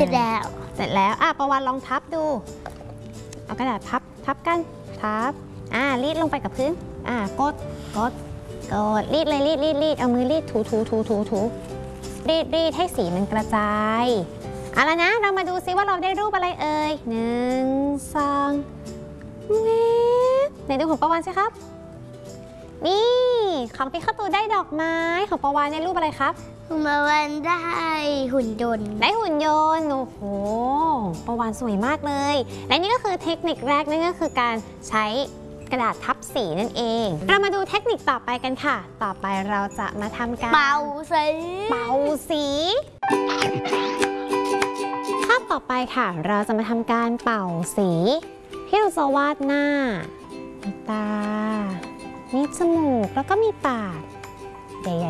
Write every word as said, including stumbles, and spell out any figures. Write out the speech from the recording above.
ร็จแล้วเสร็จแล้วอ่ะประวันลองทับดูเอากระดาษพับทับกันทับอ่ารีดลงไปกับพื้นอ่ากดกดกดรีดเลยรีดรีดรีดเอามือรีดถูถูถูถูถูรีดรีดให้สีมันกระจายเอาละนะเรามาดูซิว่าเราได้รูปอะไรเอ่ยหนึ่งสองเว็บไหนดูของประวันสิครับนี่ของพี่ข้าวตูได้ดอกไม้ของประวันได้รูปอะไรครับคุณมาวันได้หุ่นยนต์ได้หุ่นยนต์โอ้โหประวันสวยมากเลยและนี่ก็คือเทคนิคแรกนั่นก็คือการใช้กระดาษทับสีนั่นเองเรามาดูเทคนิคต่อไปกันค่ะต่อไปเราจะมาทำการเป่าสีเป่าสีภาพต่อไปค่ะเราจะมาทำการเป่าสีที่เราจะวาดหน้ามีตามีจมูกแล้วก็มีปากใหญ่